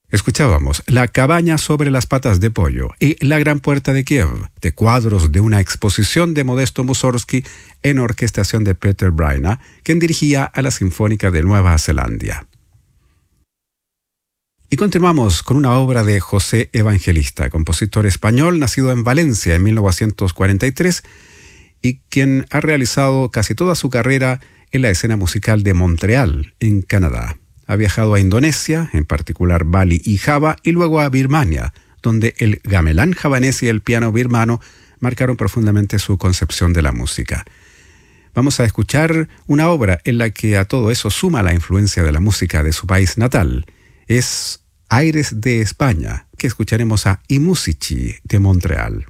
Escuchábamos La cabaña sobre las patas de pollo y La gran puerta de Kiev, de cuadros de una exposición de Modesto Mussorgsky en orquestación de Peter Braina, quien dirigía a la Sinfónica de Nueva Zelanda. Y continuamos con una obra de José Evangelista, compositor español nacido en Valencia en 1943 y quien ha realizado casi toda su carrera en la escena musical de Montreal, en Canadá. Ha viajado a Indonesia, en particular Bali y Java, y luego a Birmania, donde el gamelán javanés y el piano birmano marcaron profundamente su concepción de la música. Vamos a escuchar una obra en la que a todo eso suma la influencia de la música de su país natal. Es Aires de España, que escucharemos a I Musici de Montreal.